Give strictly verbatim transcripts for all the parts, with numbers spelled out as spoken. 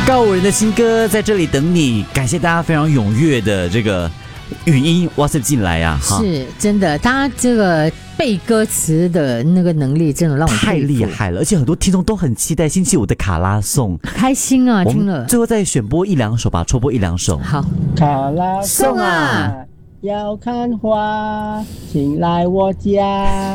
告五人的新歌在这里等你，感谢大家非常踊跃的这个语音 WhatsApp 进来啊， 是真的，大家这个背歌词的那个能力真的让我太厉害了，而且很多听众都很期待星期五的卡拉颂， 开心啊！听了， 最后再选播一两首吧，抽播一两首。 好， 卡拉颂啊，要看花，请来我家。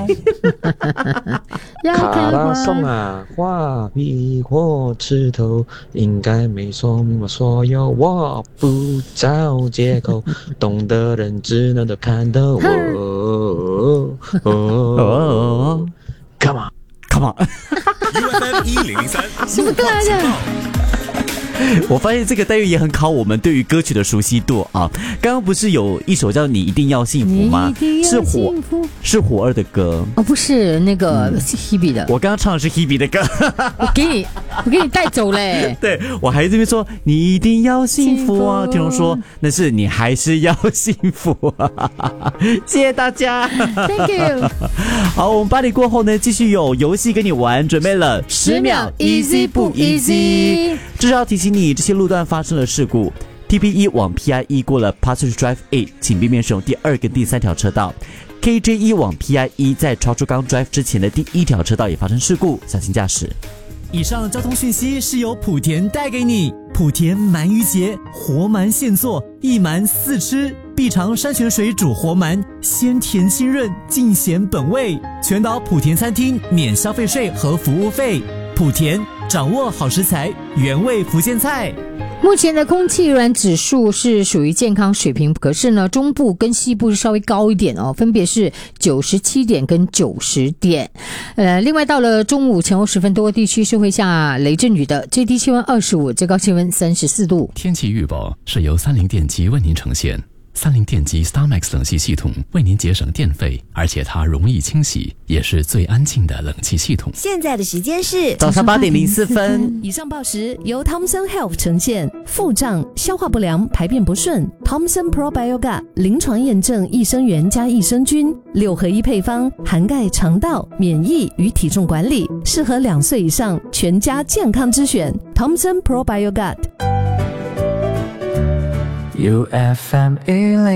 卡拉颂啊，话比我枝头，应该没说明我所有，我不找借口，懂的人只能都看得我。Come on, come on ！U F M 一零零三， 什么歌来着？ 我发现这个单元也很考我们对于歌曲的熟悉度啊！刚刚不是有一首叫《你一定要幸福》吗？是火是火二的歌哦，不是那个 Hebe 的。 我刚刚唱的是 Hebe 的歌， 我给你，我给你带走嘞。 对，我还这边说你一定要幸福啊！听众说那是你还是要幸福啊！谢谢大家 ，Thank you。 好，我们八点过后呢，继续有游戏跟你玩，准备了十秒 ，easy 不 easy？ 至少要提醒你，这些路段发生了事故。T P 一 往 P I 一过了 Passenger Drive A， 请避免使用第二跟第三条车道。K J 一 往 P I 一， 在超出刚 Drive 之前的第一条车道也发生事故，小心驾驶。 以上交通讯息是由莆田带给你。莆田鳗鱼节，活鳗现做，一鳗四吃，必尝山泉水煮活鳗，鲜甜清润，尽显本味。全岛莆田餐厅免消费税和服务费。莆田，掌握好食材，原味福建菜。 目前的空气污染指数是属于健康水平，可是呢，中部跟西部是稍微高一点哦，分别是九十七点跟九十点。呃，另外到了中午前后十分，多个地区是会下雷阵雨的，最低气温二十五，最高气温三十四度。 天气预报是由三菱电机为您呈现。三菱电机 StarMax 冷气系统为您节省电费，而且它容易清洗，也是最安静的冷气系统。 现在的时间是早上八点零四分。 以上报时由 Thomson Health 呈现。腹胀、消化不良、排便不顺 ，Thomson Probioga 临床验证益生元加益生菌六合一配方，涵盖肠道、免疫与体重管理，适合两岁以上全家健康之选。Thomson Probioga。 U F M 一零